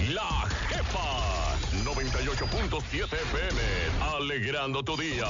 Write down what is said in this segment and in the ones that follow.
La Jefa 98.7 FM, alegrando tu día.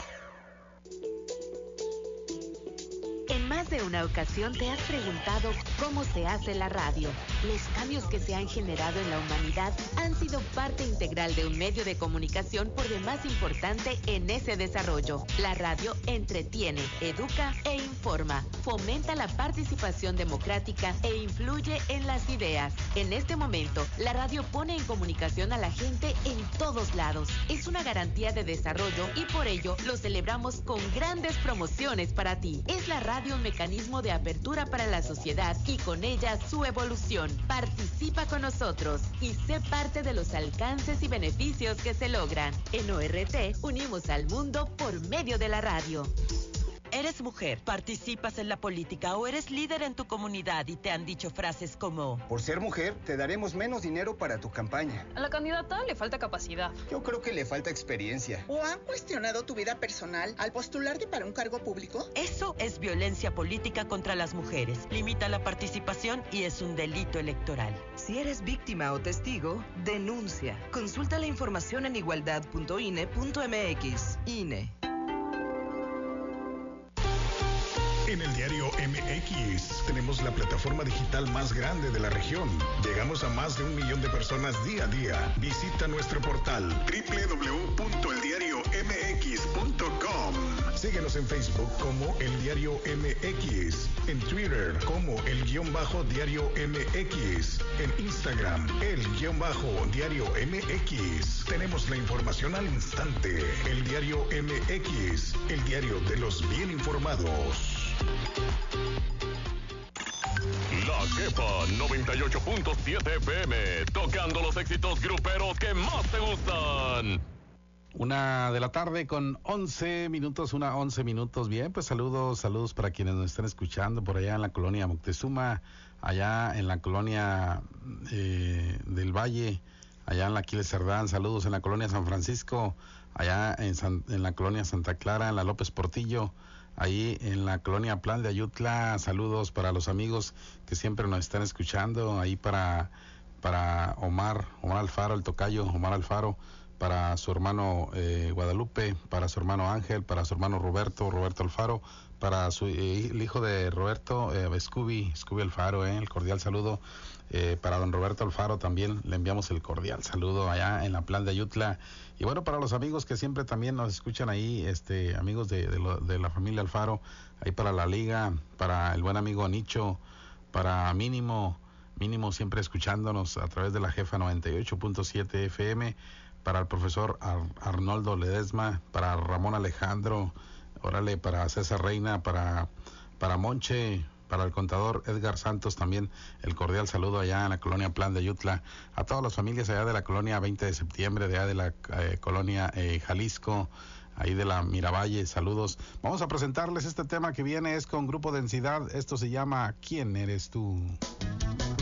En más de una ocasión te has preguntado cómo se hace la radio. Los cambios que se han generado en la humanidad han sido parte integral de un medio de comunicación por demás importante en ese desarrollo. La radio entretiene, educa e informa, fomenta la participación democrática e influye en las ideas. En este momento, la radio pone en comunicación a la gente en todos lados. Es una garantía de desarrollo y por ello lo celebramos con grandes promociones para ti. Es la radio un mecanismo de apertura para la sociedad y con ella su evolución. Participa con nosotros y sé parte de los alcances y beneficios que se logran. En ORT unimos al mundo por medio de la radio. ¿Eres mujer, participas en la política o eres líder en tu comunidad y te han dicho frases como: por ser mujer, te daremos menos dinero para tu campaña? A la candidata le falta capacidad. Yo creo que le falta experiencia. ¿O han cuestionado tu vida personal al postularte para un cargo público? Eso es violencia política contra las mujeres. Limita la participación y es un delito electoral. Si eres víctima o testigo, denuncia. Consulta la información en igualdad.ine.mx. INE. En el diario MX tenemos la plataforma digital más grande de la región. Llegamos a más de 1 millón de personas día a día. Visita nuestro portal www.eldiariomx.com. Síguenos en Facebook como El Diario MX, en Twitter como El_Diario MX, en Instagram El_Diario MX. Tenemos la información al instante. El Diario MX, el diario de los bien informados. La Jefa 98.7 FM, tocando los éxitos gruperos que más te gustan. 1 de la tarde con 11 minutos, 11 minutos. Bien, pues saludos para quienes nos están escuchando por allá en la colonia Moctezuma, allá en la colonia del Valle, allá en la Aquiles Cerdán. Saludos en la colonia San Francisco, allá en la colonia Santa Clara, en la López Portillo, ahí en la colonia Plan de Ayutla. Saludos para los amigos que siempre nos están escuchando, ahí para Omar Alfaro, el tocayo Omar Alfaro, para su hermano Guadalupe, para su hermano Ángel, para su hermano Roberto Alfaro, para el hijo de Roberto, Scooby Alfaro, el cordial saludo. Para don Roberto Alfaro también le enviamos el cordial saludo allá en la Plan de Ayutla. Y bueno, para los amigos que siempre también nos escuchan ahí, amigos de la familia Alfaro, ahí para la Liga, para el buen amigo Nicho, para Mínimo siempre escuchándonos a través de la Jefa 98.7 FM, para el profesor Arnoldo Ledesma, para Ramón Alejandro, órale, para César Reina, para Monche, para el contador Edgar Santos también el cordial saludo allá en la colonia Plan de Ayutla, a todas las familias allá de la colonia 20 de septiembre, de allá de la colonia Jalisco, ahí de la Miravalle, saludos. Vamos a presentarles este tema que viene, es con Grupo Densidad, esto se llama ¿Quién eres tú?